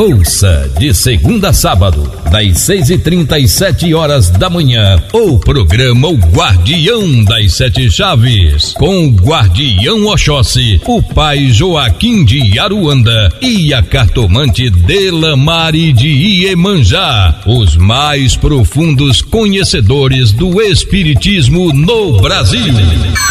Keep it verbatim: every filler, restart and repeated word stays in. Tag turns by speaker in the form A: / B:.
A: Ouça de segunda a sábado, das seis e trinta e sete horas da manhã, o programa O Guardião das Sete Chaves, com o Guardião Oxóssi, o pai Joaquim de Aruanda e a cartomante Delamare de Iemanjá, os mais profundos conhecedores do espiritismo no Brasil.